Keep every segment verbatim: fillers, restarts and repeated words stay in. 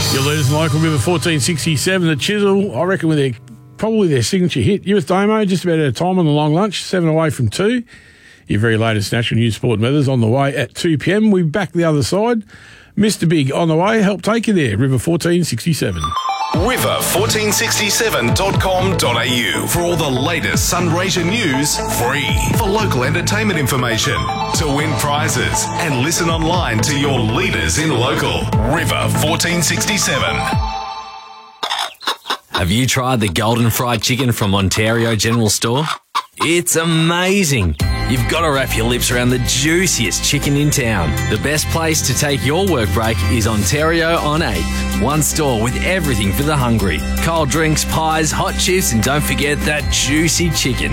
Your leaders in local River fourteen sixty-seven, the Chisel, I reckon with their probably their signature hit. You with Damo, just about out of time on the long lunch, seven away from two. Your very latest national news, sport and weathers on the way at two p.m. We're back the other side. Mister Big on the way, help take you there, River fourteen sixty-seven. river fourteen sixty-seven dot com dot a u for all the latest Sunraysia news, free. For local entertainment information, to win prizes, and listen online to your leaders in local. River fourteen sixty-seven. Have you tried the golden fried chicken from Ontario General Store? It's amazing. You've got to wrap your lips around the juiciest chicken in town. The best place to take your work break is Ontario on eighth. One store with everything for the hungry. Cold drinks, pies, hot chips, and don't forget that juicy chicken.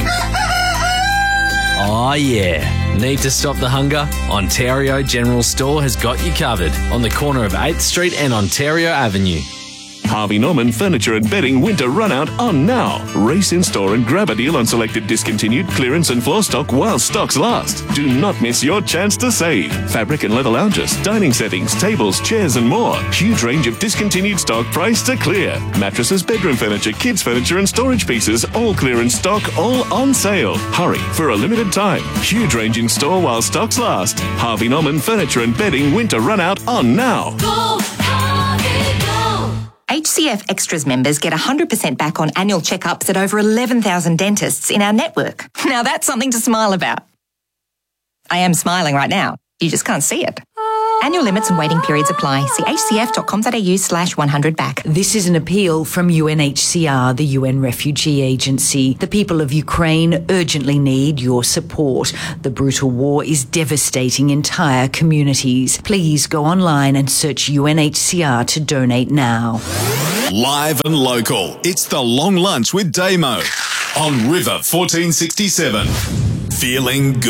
Oh yeah. Need to stop the hunger? Ontario General Store has got you covered on the corner of eighth Street and Ontario Avenue. Harvey Norman Furniture and Bedding Winter Run Out on now. Race in store and grab a deal on selected discontinued clearance and floor stock while stocks last. Do not miss your chance to save. Fabric and leather lounges, dining settings, tables, chairs and more. Huge range of discontinued stock priced to clear. Mattresses, bedroom furniture, kids furniture and storage pieces, all clearance stock, all on sale. Hurry for a limited time. Huge range in store while stocks last. Harvey Norman Furniture and Bedding Winter Run Out on now. Go, Harvey, go! H C F Extras members get one hundred percent back on annual checkups at over eleven thousand dentists in our network. Now that's something to smile about. I am smiling right now. You just can't see it. Annual limits and waiting periods apply. See h c f dot com dot a u slash one hundred back. This is an appeal from U N H C R, the U N Refugee Agency. The people of Ukraine urgently need your support. The brutal war is devastating entire communities. Please go online and search U N H C R to donate now. Live and local. It's the Long Lunch with Damo on River fourteen sixty-seven. Feeling good.